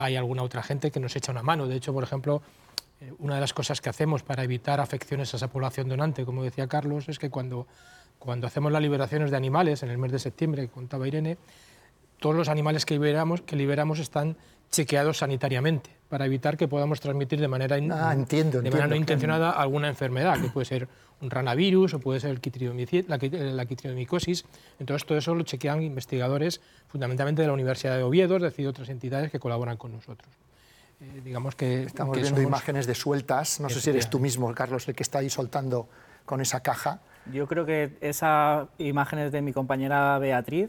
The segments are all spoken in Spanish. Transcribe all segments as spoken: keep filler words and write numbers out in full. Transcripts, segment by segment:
hay alguna otra gente que nos echa una mano. De hecho, por ejemplo, eh, una de las cosas que hacemos para evitar afecciones a esa población donante, como decía Carlos, es que cuando, cuando hacemos las liberaciones de animales, en el mes de septiembre, que contaba Irene, todos los animales que liberamos, que liberamos están chequeados sanitariamente para evitar que podamos transmitir de manera, in, ah, entiendo, de entiendo, manera no intencionada claro. alguna enfermedad, que puede ser un ranavirus o puede ser el quitridomici- la, la quitridomicosis. Entonces, todo eso lo chequean investigadores fundamentalmente de la Universidad de Oviedo, es decir, otras entidades que colaboran con nosotros. Eh, digamos que, Estamos que viendo somos... imágenes de sueltas, no sé si eres tú mismo, Carlos, el que está ahí soltando con esa caja. Yo creo que esas imágenes de mi compañera Beatriz,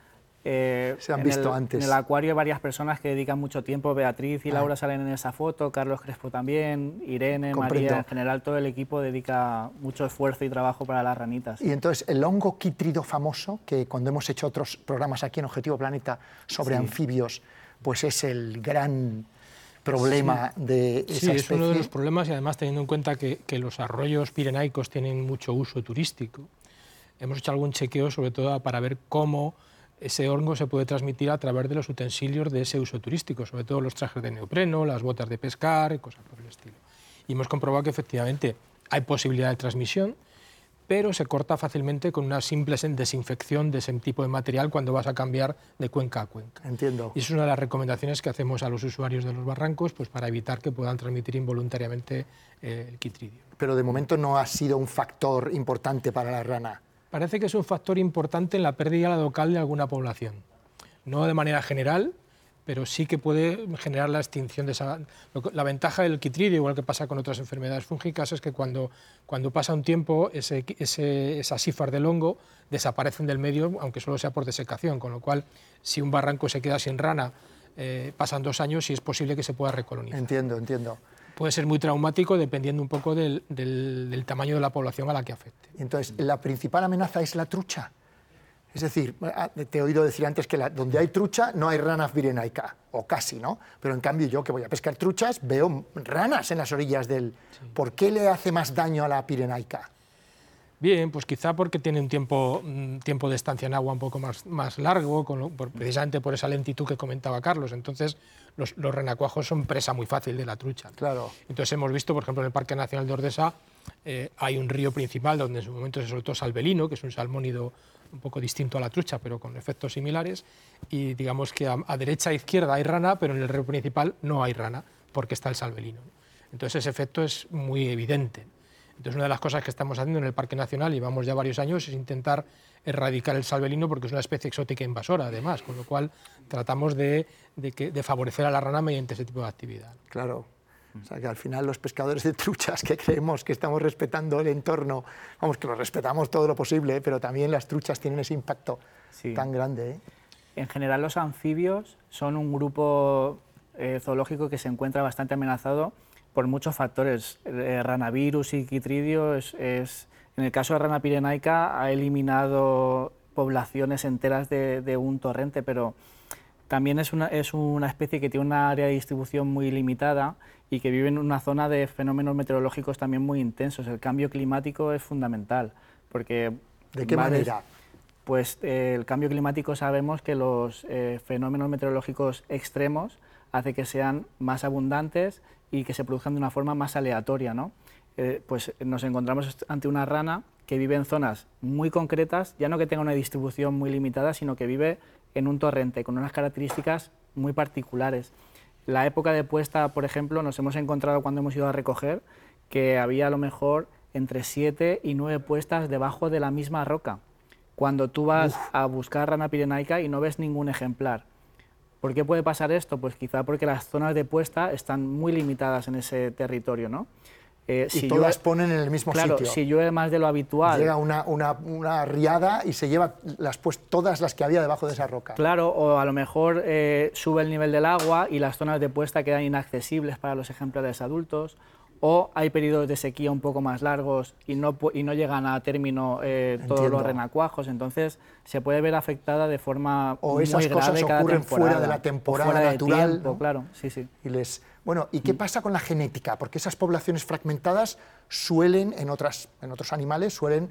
eh, se han en visto el, antes. En el acuario hay varias personas que dedican mucho tiempo, Beatriz y ah. Laura salen en esa foto, Carlos Crespo también, Irene, Comprendo. María, en general todo el equipo dedica mucho esfuerzo y trabajo para las ranitas. Y entonces el hongo quítrido famoso, que cuando hemos hecho otros programas aquí en Objetivo Planeta sobre sí. anfibios, pues es el gran problema sí. de esa sí, especie. es uno de los problemas, y además teniendo en cuenta que, que los arroyos pirenaicos tienen mucho uso turístico, hemos hecho algún chequeo sobre todo para ver cómo ese hongo se puede transmitir a través de los utensilios de ese uso turístico, sobre todo los trajes de neopreno, las botas de pescar, cosas por el estilo. Y hemos comprobado que efectivamente hay posibilidad de transmisión, pero se corta fácilmente con una simple desinfección de ese tipo de material cuando vas a cambiar de cuenca a cuenca. Entiendo. Y eso es una de las recomendaciones que hacemos a los usuarios de los barrancos, pues para evitar que puedan transmitir involuntariamente eh, el quitridio. Pero de momento no ha sido un factor importante para la rana. Parece que es un factor importante en la pérdida local de alguna población. No de manera general, pero sí que puede generar la extinción de esa... La ventaja del quitridio, igual que pasa con otras enfermedades fúngicas, es que cuando, cuando pasa un tiempo, ese, ese, esas sifas del hongo desaparecen del medio, aunque solo sea por desecación, con lo cual, si un barranco se queda sin rana, eh, pasan dos años y es posible que se pueda recolonizar. Entiendo, entiendo. Puede ser muy traumático dependiendo un poco del, del, del tamaño de la población a la que afecte. Entonces, la principal amenaza es la trucha. Es decir, te he oído decir antes que la, donde hay trucha no hay rana pirenaica, o casi, ¿no? Pero en cambio yo que voy a pescar truchas veo ranas en las orillas del... Sí. ¿Por qué le hace más daño a la pirenaica? Bien, pues quizá porque tiene un tiempo, un tiempo de estancia en agua un poco más, más largo, con lo, por, precisamente por esa lentitud que comentaba Carlos. Entonces, los, los renacuajos son presa muy fácil de la trucha, ¿no? Claro. Entonces, hemos visto, por ejemplo, en el Parque Nacional de Ordesa, eh, hay un río principal donde en su momento se soltó salvelino, que es un salmónido un poco distinto a la trucha, pero con efectos similares, y digamos que a, a derecha e izquierda hay rana, pero en el río principal no hay rana, porque está el salvelino. Entonces, ese efecto es muy evidente. Entonces, una de las cosas que estamos haciendo en el Parque Nacional, y vamos ya varios años, es intentar erradicar el salvelino, porque es una especie exótica invasora, además, con lo cual tratamos de, de, que, de favorecer a la rana mediante ese tipo de actividad. Claro. O sea, que al final los pescadores de truchas que creemos que estamos respetando el entorno, vamos, que lo respetamos todo lo posible, pero también las truchas tienen ese impacto sí. tan grande, ¿eh? En general, los anfibios son un grupo eh, zoológico que se encuentra bastante amenazado por muchos factores. Eh, ranavirus y quitridio, es, es, en el caso de rana pirenaica, ha eliminado poblaciones enteras de, de un torrente, pero también es una, es una especie que tiene una área de distribución muy limitada y que vive en una zona de fenómenos meteorológicos también muy intensos. El cambio climático es fundamental, porque... ¿De qué varios, manera? Pues eh, el cambio climático, sabemos que los eh, fenómenos meteorológicos extremos hace que sean más abundantes y que se produzcan de una forma más aleatoria, ¿no? Eh, pues nos encontramos ante una rana que vive en zonas muy concretas, ya no que tenga una distribución muy limitada, sino que vive en un torrente con unas características muy particulares. La época de puesta, por ejemplo, nos hemos encontrado cuando hemos ido a recoger que había a lo mejor entre siete y nueve puestas debajo de la misma roca, cuando tú vas Uf. a buscar rana pirenaica y no ves ningún ejemplar. ¿Por qué puede pasar esto? Pues quizá porque las zonas de puesta están muy limitadas en ese territorio, ¿no? Eh, y si todas llueve, ponen en el mismo claro, sitio. Claro, si llueve más de lo habitual... Llega una, una, una riada y se lleva las, pues, todas las que había debajo de esa roca. Claro, o a lo mejor eh, sube el nivel del agua y las zonas de puesta quedan inaccesibles para los ejemplares adultos, o hay periodos de sequía un poco más largos y no, y no llegan a término eh, todos los renacuajos, entonces se puede ver afectada de forma o muy esas grave cosas cada ocurren temporada, fuera de la temporada fuera natural, de tiempo, ¿no? Claro, sí, sí. Y les, bueno, ¿y qué pasa con la genética? Porque esas poblaciones fragmentadas suelen, en, otras, en otros animales, suelen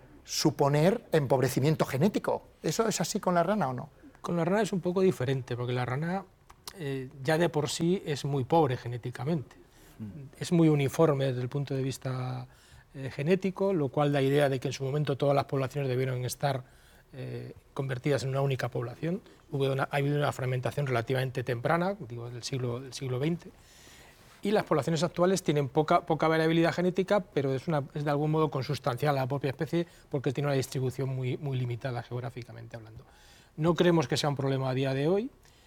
suponer empobrecimiento genético. ¿Eso es así con la rana o no? Con la rana es un poco diferente, porque la rana eh, ya de por sí es muy pobre genéticamente. Mm. Es muy uniforme desde el punto de vista eh, genético, lo cual da idea de que en su momento todas las poblaciones debieron estar eh, convertidas en una única población. Hubo una, ha habido una fragmentación relativamente temprana, digo, del siglo, del siglo veinte, y las poblaciones actuales tienen poca, poca variabilidad genética, pero es, una, es de algún modo consustancial a la propia especie porque tiene una distribución muy, muy limitada geográficamente hablando. No creemos que sea un problema a día de hoy,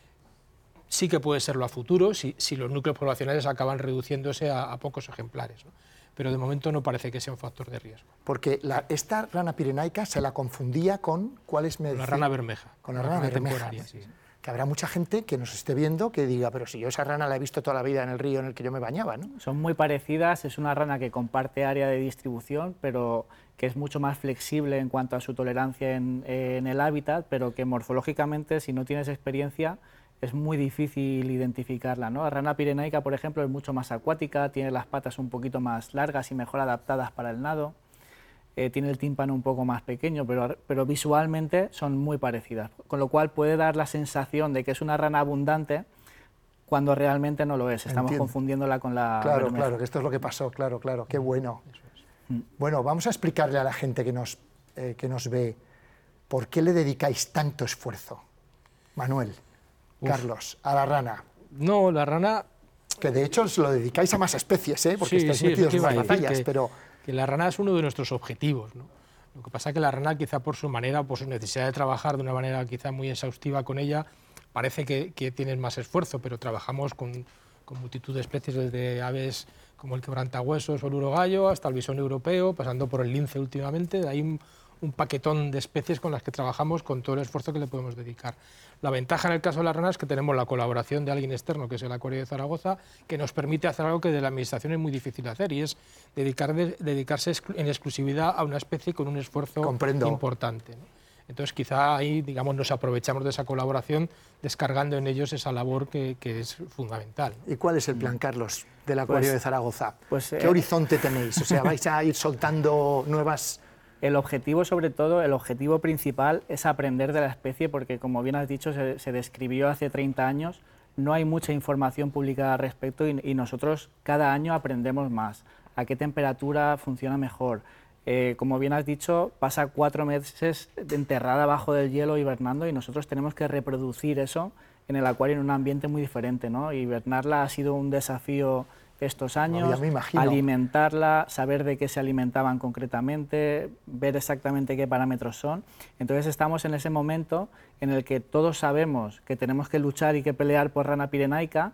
sí que puede serlo a futuro si, si los núcleos poblacionales acaban reduciéndose a, a pocos ejemplares, ¿no? Pero de momento no parece que sea un factor de riesgo. Porque la, esta rana pirenaica se la confundía con, ¿cuáles me Con la decían? rana bermeja. Con la rana, rana bermeja. Sí. Que habrá mucha gente que nos esté viendo que diga, pero si yo esa rana la he visto toda la vida en el río en el que yo me bañaba, ¿no? Son muy parecidas, es una rana que comparte área de distribución, pero que es mucho más flexible en cuanto a su tolerancia en, en el hábitat, pero que morfológicamente, si no tienes experiencia, es muy difícil identificarla, ¿no? La rana pirenaica, por ejemplo, es mucho más acuática, tiene las patas un poquito más largas y mejor adaptadas para el nado, eh, tiene el tímpano un poco más pequeño, pero, pero visualmente son muy parecidas, con lo cual puede dar la sensación de que es una rana abundante cuando realmente no lo es, estamos Entiendo. confundiéndola con la Claro, bermeja. claro, que esto es lo que pasó, claro, claro, qué bueno. Eso es. Bueno, vamos a explicarle a la gente que nos, eh, que nos ve por qué le dedicáis tanto esfuerzo, Manuel. Uf. Carlos, a la rana. No, la rana... Que de hecho os lo dedicáis a más especies, ¿eh? Porque sí, estáis sí, metidos en las batallas, que, pero... que la rana es uno de nuestros objetivos, ¿no? Lo que pasa es que la rana, quizá por su manera, por su necesidad de trabajar de una manera quizá muy exhaustiva con ella, parece que, que tienes más esfuerzo, pero trabajamos con, con multitud de especies, desde aves como el quebrantahuesos o el urogallo, hasta el bisón europeo, pasando por el lince últimamente. De ahí un, un paquetón de especies con las que trabajamos con todo el esfuerzo que le podemos dedicar. La ventaja en el caso de la rana es que tenemos la colaboración de alguien externo, que es el Acuario de Zaragoza, que nos permite hacer algo que de la administración es muy difícil de hacer, y es dedicar de, dedicarse en exclusividad a una especie con un esfuerzo Comprendo. importante, ¿no? Entonces quizá ahí, digamos, nos aprovechamos de esa colaboración, descargando en ellos esa labor que, que es fundamental, ¿no? ¿Y cuál es el plan, Carlos, del Acuario pues, de Zaragoza? Pues, ¿Qué eh, horizonte tenéis? O sea, ¿vais a ir soltando nuevas...? El objetivo, sobre todo, el objetivo principal es aprender de la especie, porque, como bien has dicho, se, se describió hace treinta años, no hay mucha información publicada al respecto y, y nosotros cada año aprendemos más. ¿A qué temperatura funciona mejor? Eh, como bien has dicho, pasa cuatro meses enterrada bajo del hielo hibernando y nosotros tenemos que reproducir eso en el acuario en un ambiente muy diferente, ¿no? Hibernarla ha sido un desafío estos años, no, ya me imagino. Alimentarla, saber de qué se alimentaban concretamente, ver exactamente qué parámetros son. Entonces estamos en ese momento en el que todos sabemos que tenemos que luchar y que pelear por rana pirenaica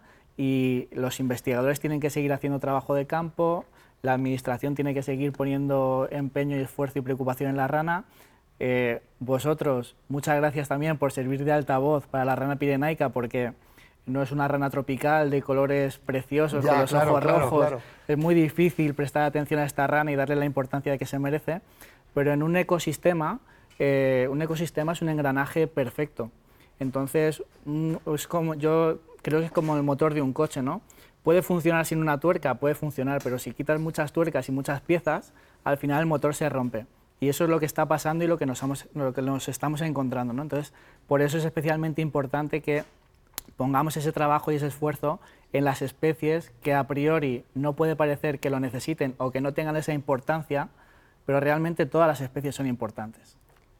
y los investigadores tienen que seguir haciendo trabajo de campo, la administración tiene que seguir poniendo empeño y esfuerzo y preocupación en la rana. Eh, vosotros, muchas gracias también por servir de altavoz para la rana pirenaica, porque no es una rana tropical de colores preciosos, ya, con los claro, ojos claro, rojos. Claro. Es muy difícil prestar atención a esta rana y darle la importancia que se merece, pero en un ecosistema, eh, un ecosistema es un engranaje perfecto. Entonces, mm, es como, yo creo que es como el motor de un coche, ¿no? Puede funcionar sin una tuerca, puede funcionar, pero si quitas muchas tuercas y muchas piezas, al final el motor se rompe. Y eso es lo que está pasando y lo que nos, hemos, lo que nos estamos encontrando, ¿no? Entonces, por eso es especialmente importante que pongamos ese trabajo y ese esfuerzo en las especies que a priori no puede parecer que lo necesiten o que no tengan esa importancia, pero realmente todas las especies son importantes.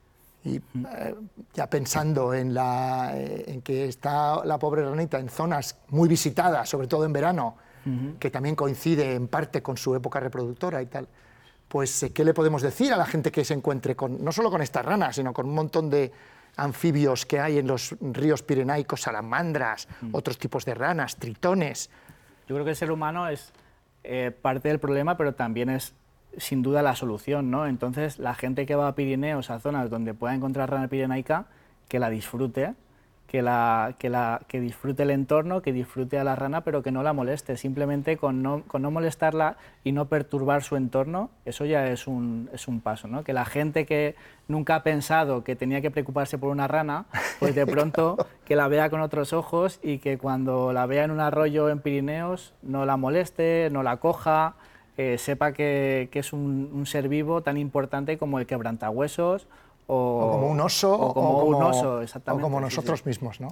Y eh, ya pensando en, la, eh, en que está la pobre ranita en zonas muy visitadas, sobre todo en verano, uh-huh. que también coincide en parte con su época reproductora y tal, pues eh, ¿qué le podemos decir a la gente que se encuentre con, no solo con esta rana, sino con un montón de anfibios que hay en los ríos pirenaicos, salamandras, uh-huh. otros tipos de ranas, tritones? Yo creo que el ser humano es eh, parte del problema, pero también es sin duda la solución, ¿no? Entonces, la gente que va a Pirineos, a zonas donde pueda encontrar rana pirenaica, que la disfrute, que, la, que, la, que disfrute el entorno, que disfrute a la rana, pero que no la moleste. Simplemente con no, con no molestarla y no perturbar su entorno, eso ya es un, es un paso, ¿no? Que la gente que nunca ha pensado que tenía que preocuparse por una rana, pues de pronto que la vea con otros ojos y que cuando la vea en un arroyo en Pirineos no la moleste, no la coja, Eh, sepa que, que es un, un ser vivo tan importante como el quebrantahuesos o, o como un oso o como, o como, un oso, exactamente, o como sí, nosotros sí. mismos, ¿no?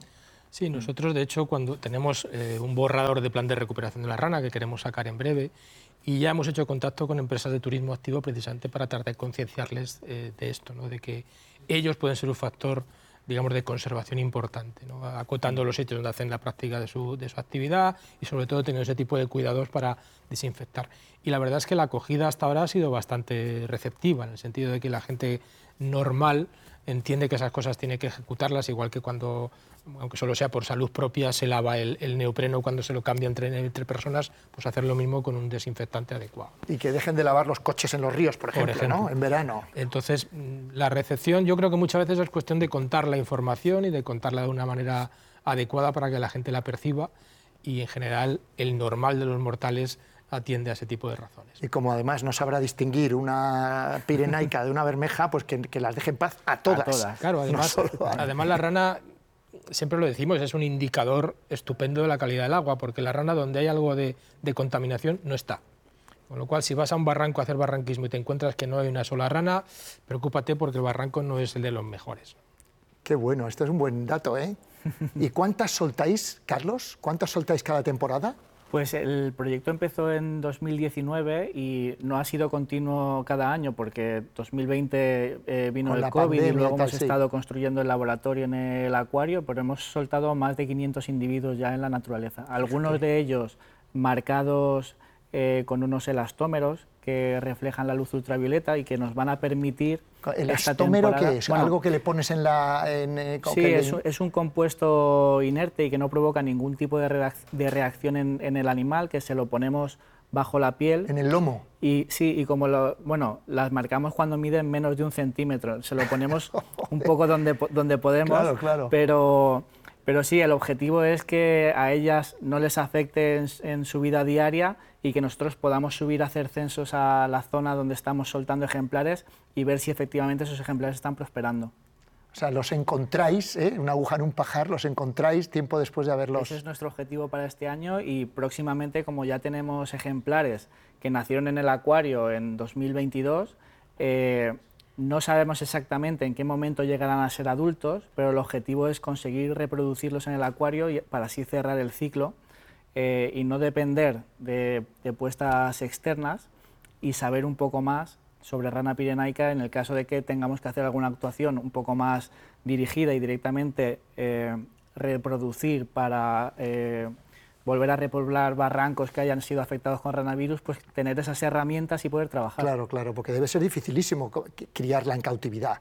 Sí, nosotros de hecho cuando tenemos eh, un borrador de plan de recuperación de la rana que queremos sacar en breve y ya hemos hecho contacto con empresas de turismo activo precisamente para tratar de concienciarles eh, de esto, ¿no? De que ellos pueden ser un factor, digamos, de conservación importante, ¿no? Acotando los sitios donde hacen la práctica de su, de su actividad y sobre todo teniendo ese tipo de cuidados para desinfectar. Y la verdad es que la acogida hasta ahora ha sido bastante receptiva, en el sentido de que la gente normal entiende que esas cosas tiene que ejecutarlas, igual que cuando, aunque solo sea por salud propia, se lava el, el neopreno cuando se lo cambia entre, entre personas, pues hacer lo mismo con un desinfectante adecuado. Y que dejen de lavar los coches en los ríos, por ejemplo, por ejemplo. ¿no? En verano. Entonces, la recepción yo creo que muchas veces es cuestión de contar la información y de contarla de una manera adecuada para que la gente la perciba y, en general, el normal de los mortales atiende a ese tipo de razones. Y como además no sabrá distinguir una pirenaica de una bermeja, pues que, que las deje en paz a todas. A todas. Claro, además, no a... además la rana, siempre lo decimos, es un indicador estupendo de la calidad del agua, porque la rana donde hay algo de, de contaminación no está. Con lo cual, si vas a un barranco a hacer barranquismo y te encuentras que no hay una sola rana, preocúpate porque el barranco no es el de los mejores. Qué bueno, esto es un buen dato, ¿eh? ¿Y cuántas soltáis, Carlos? ¿Cuántas soltáis cada temporada? Pues el proyecto empezó en dos mil diecinueve y no ha sido continuo cada año porque dos mil veinte eh, vino Con el la COVID pandemia, y luego tal, hemos sí. estado construyendo el laboratorio en el acuario, pero hemos soltado más de quinientos individuos ya en la naturaleza. Algunos de ellos marcados eh, con unos elastómeros que reflejan la luz ultravioleta y que nos van a permitir... ¿El elastómero qué es? Bueno, ¿Algo que le pones en la...? En, eh, sí, le... es, es un compuesto inerte y que no provoca ningún tipo de, reac de reacción en, en el animal, que se lo ponemos bajo la piel. ¿En el lomo? Y sí, y como lo, bueno, las marcamos cuando miden menos de un centímetro, se lo ponemos un poco donde, donde podemos, claro, claro. pero... Pero sí, el objetivo es que a ellas no les afecte en, en su vida diaria y que nosotros podamos subir a hacer censos a la zona donde estamos soltando ejemplares y ver si efectivamente esos ejemplares están prosperando. O sea, los encontráis, ¿eh? Una aguja en un pajar, los encontráis tiempo después de haberlos... Ese es nuestro objetivo para este año y próximamente, como ya tenemos ejemplares que nacieron en el acuario en dos mil veintidós, eh, no sabemos exactamente en qué momento llegarán a ser adultos, pero el objetivo es conseguir reproducirlos en el acuario y para así cerrar el ciclo eh, y no depender de, de puestas externas y saber un poco más sobre rana pirenaica en el caso de que tengamos que hacer alguna actuación un poco más dirigida y directamente eh, reproducir para eh, volver a repoblar barrancos que hayan sido afectados con ranavirus, pues tener esas herramientas y poder trabajar. Claro, claro, porque debe ser dificilísimo criarla en cautividad.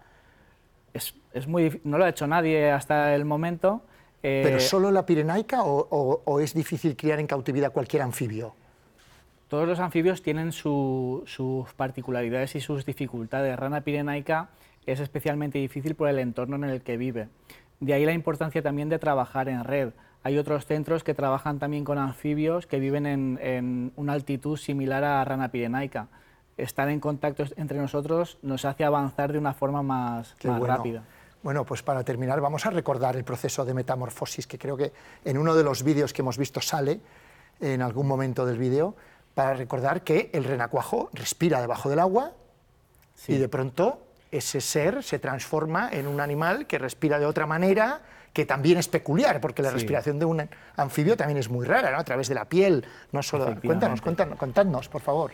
Es, es muy, no lo ha hecho nadie hasta el momento. Eh, ¿Pero solo la pirenaica o, o, o es difícil criar en cautividad cualquier anfibio? Todos los anfibios tienen su, sus particularidades y sus dificultades. Rana pirenaica es especialmente difícil por el entorno en el que vive. De ahí la importancia también de trabajar en red. Hay otros centros que trabajan también con anfibios que viven en, en una altitud similar a rana pirenaica. Estar en contacto entre nosotros nos hace avanzar de una forma más, más bueno. rápida. Bueno, pues para terminar vamos a recordar el proceso de metamorfosis, que creo que en uno de los vídeos que hemos visto sale en algún momento del vídeo, para recordar que el renacuajo respira debajo del agua sí. y de pronto ese ser se transforma en un animal que respira de otra manera, que también es peculiar, porque la sí. respiración de un anfibio también es muy rara, ¿no? A través de la piel, no solo... Cuéntanos, cuéntanos, contadnos, por favor.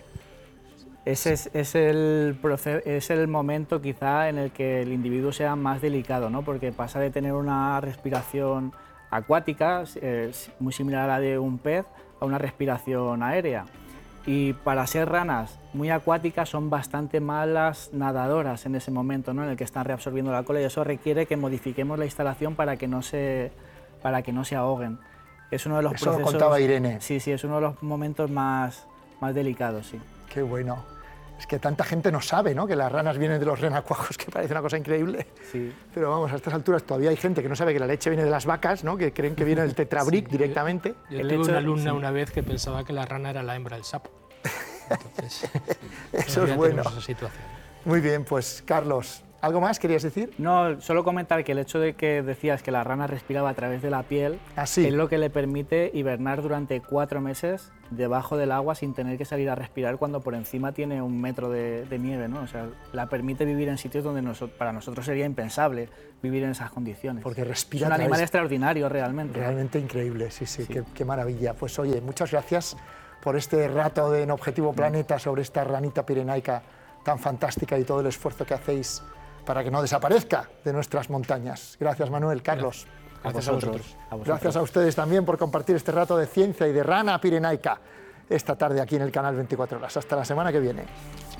Ese es, es, el es el momento quizá en el que el individuo sea más delicado, ¿no? Porque pasa de tener una respiración acuática, eh, muy similar a la de un pez, a una respiración aérea. Y para ser ranas muy acuáticas son bastante malas nadadoras en ese momento, ¿no? En el que están reabsorbiendo la cola, y eso requiere que modifiquemos la instalación para que no se, para que no se ahoguen. Es uno de los eso procesos, lo contaba Irene. Sí, sí, es uno de los momentos más, más delicados, sí. Qué bueno. Es que tanta gente no sabe, ¿no?, que las ranas vienen de los renacuajos, que parece una cosa increíble. Sí. Pero vamos, a estas alturas todavía hay gente que no sabe que la leche viene de las vacas, ¿no?, que creen que viene del tetrabric sí, directamente. Yo, yo tuve una alumna sí. una vez que pensaba que la rana era la hembra del sapo. Entonces, eso es bueno. Esa situación. Muy bien, pues Carlos, ¿Algo más querías decir? No, solo comentar que el hecho de que decías que la rana respiraba a través de la piel Ah, sí. es lo que le permite hibernar durante cuatro meses debajo del agua sin tener que salir a respirar cuando por encima tiene un metro de, de nieve, ¿no? O sea, la permite vivir en sitios donde noso- para nosotros sería impensable vivir en esas condiciones. Porque respira Es un a animal través- extraordinario realmente. Realmente increíble, sí, sí, Qué, qué maravilla. Pues oye, muchas gracias por este rato de En Objetivo Planeta sobre esta ranita pirenaica tan fantástica y todo el esfuerzo que hacéis para que no desaparezca de nuestras montañas. Gracias, Manuel, Carlos. Gracias a vosotros. A vosotros. Gracias a ustedes también por compartir este rato de ciencia y de rana pirenaica esta tarde aquí en el canal veinticuatro horas. Hasta la semana que viene.